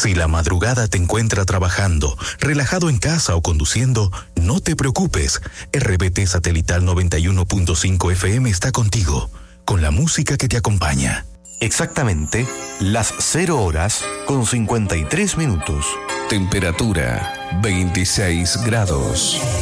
Si la madrugada te encuentra trabajando, relajado en casa o conduciendo, no te preocupes. RBT Satelital 91.5 FM está contigo, con la música que te acompaña. Exactamente las 0 horas con 53 minutos. Temperatura 26 grados.